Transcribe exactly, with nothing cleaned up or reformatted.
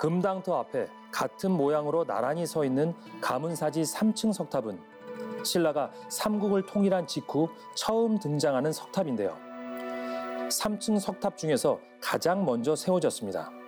금당터 앞에 같은 모양으로 나란히 서 있는 가문사지 삼 층 석탑은 신라가 삼국을 통일한 직후 처음 등장하는 석탑인데요. 삼 층 석탑 중에서 가장 먼저 세워졌습니다.